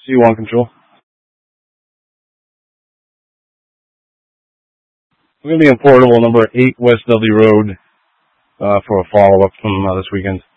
C1 control. We're going to be in Portable, number 8 West Dudley Road, for a follow-up from this weekend.